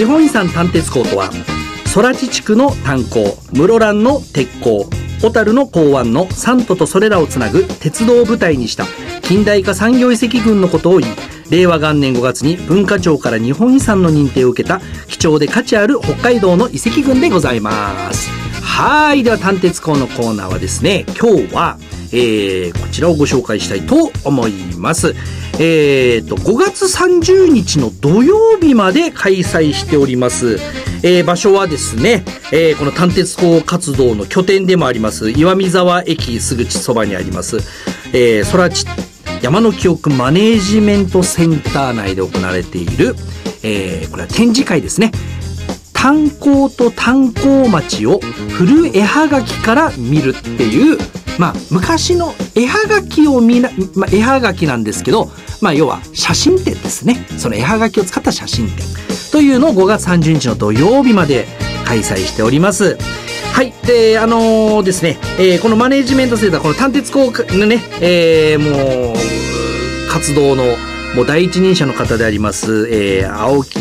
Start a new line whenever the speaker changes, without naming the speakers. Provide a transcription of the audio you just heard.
日本遺産炭鉄港とは、空知地区の炭鉱、室蘭の鉄鉱、小樽の港湾の三都とそれらをつなぐ鉄道を舞台にした近代化産業遺跡群のことを言い、令和元年5月に文化庁から日本遺産の認定を受けた貴重で価値ある北海道の遺跡群でございます。はい、では炭鉄港のコーナーはですね、今日は、こちらをご紹介したいと思います。5月30日の土曜日まで開催しております。場所はですね、この炭鉄港活動の拠点でもあります岩見沢駅すぐそばにあります、空知山の記憶マネージメントセンター内で行われている、これは展示会ですね。炭鉱と炭鉱町を古絵はがきから見るっていう、昔の絵はがきを絵はがきなんですけど、要は写真展ですね。その絵はがきを使った写真展というのを5月30日の土曜日まで開催しております。はい。で、ですね、このマネージメントセンター、この炭鉄鉱のね、もう、活動のもう第一人者の方であります、青木